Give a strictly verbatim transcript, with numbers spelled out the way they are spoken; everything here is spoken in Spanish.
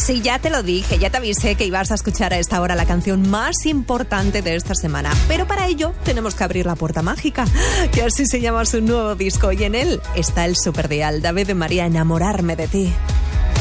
Sí, ya te lo dije, ya te avisé que ibas a escuchar a esta hora la canción más importante de esta semana. Pero para ello tenemos que abrir la puerta mágica, que así se llama su nuevo disco, y en él está el superdial David de María, Enamorarme de ti.